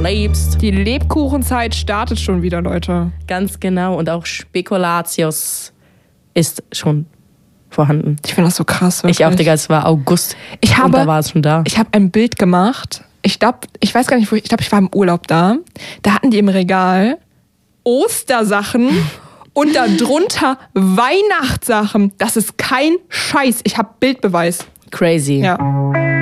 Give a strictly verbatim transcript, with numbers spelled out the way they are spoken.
lebst. Die Lebkuchenzeit startet schon wieder, Leute. Ganz genau. Und auch Spekulatius ist schon vorhanden. Ich finde das so krass. Wirklich. Ich auch, Digga, es war August. Ich habe, und da war es schon da. Ich habe ein Bild gemacht. Ich glaube, ich weiß gar nicht, wo ich, ich glaube, ich war im Urlaub da. Da hatten die im Regal Ostersachen und darunter Weihnachtssachen. Das ist kein Scheiß. Ich habe Bildbeweis. Crazy. Ja.